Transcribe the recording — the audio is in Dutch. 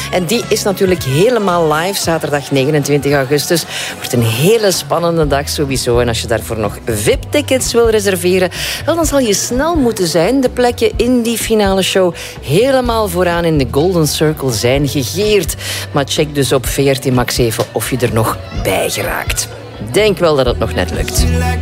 En die is natuurlijk helemaal live, zaterdag 29 augustus. Wordt een hele spannende dag sowieso. En als je daarvoor nog VIP-tickets wil reserveren, wel, dan zal je snel moeten zijn. De plekken in die finale show helemaal vooraan in de Golden Circle zijn gegeerd. Maar check dus op VRT Max even of je er nog bij geraakt. Denk wel dat het nog net lukt.